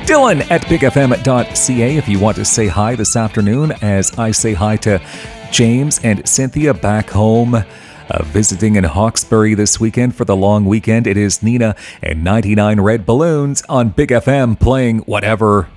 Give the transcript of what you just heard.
Dylan at bigfm.ca if you want to say hi this afternoon, as I say hi to James and Cynthia back home. Visiting in Hawkesbury this weekend for the long weekend. It is Nina and 99 Red Balloons on Big FM playing whatever